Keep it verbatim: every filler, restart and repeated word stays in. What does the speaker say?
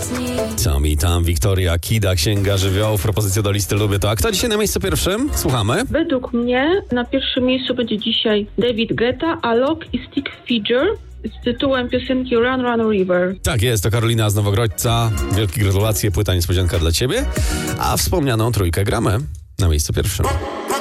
Co mi tam, Wiktoria Kida, Księga Żywiołów, propozycja do listy Lubię to. A kto dzisiaj na miejscu pierwszym? Słuchamy. Według mnie na pierwszym miejscu będzie dzisiaj David Guetta, Alok i Stick Figure z tytułem piosenki Run Run River. Tak jest, to Karolina z Nowogrodźca. Wielkie gratulacje, płyta niespodzianka dla ciebie. A wspomnianą trójkę gramy na miejscu pierwszym.